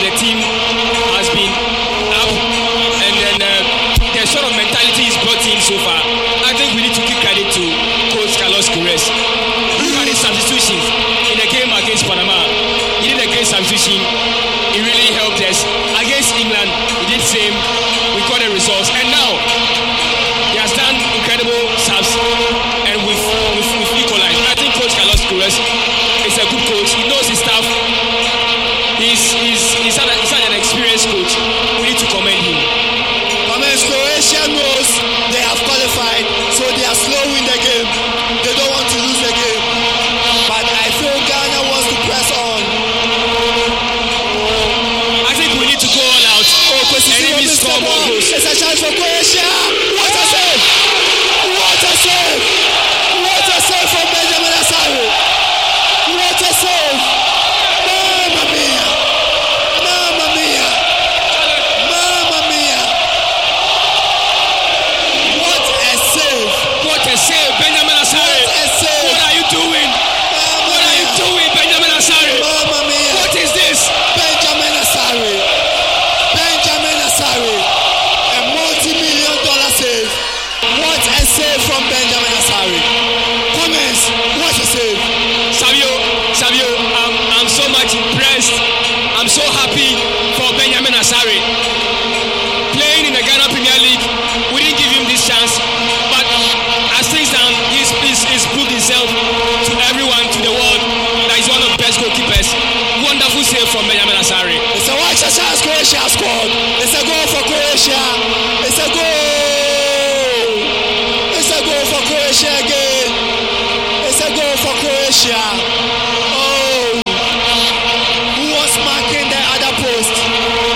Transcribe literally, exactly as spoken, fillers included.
the team has been up, and then uh, the sort of mentality is brought in so far. I think we need to give credit to Coach Carlos Queiroz. Look at his substitutions in the game against Panama. He did a great substitution. It really helped us. Against England, he did the same. We got the results. And now, he has done incredible subs, and we've, we've, we've equalized. I think Coach Carlos Queiroz is a good coach. He knows his stuff. He's, he's, he's, had a, he's had an experienced coach. We need to commend him. Comments, Croatia knows they have qualified, so they are slow in the game. They don't want to lose the game. But I feel Ghana wants to press on. I think we need to go all out. Oh, and if we score more goals. It's a chance for Croatia. What a save! What a save! What a save from Benjamin Asare! What a save! Mamma mia! Mamma mia! Mamma mia! What a save! What a save, Benjamin Asare! What a save! What are you doing? Mamma What are you mia! doing, Benjamin Asare? Mamma mia! What is this? Benjamin Asare! Benjamin Asare! A multi-million dollar save! What a save from Benjamin Asare! Comments, what a save! Savio, Savio, I'm, I'm so much impressed. I'm so happy for Benjamin Asare. Playing in the Ghana Premier League, we didn't give him this chance, but as things stand, he's, he's, he's proved himself to everyone, to the world, that he's one of the best goalkeepers. Wonderful save from Benjamin Asare. It's a watch a chance Croatia scored. It's a goal for Croatia.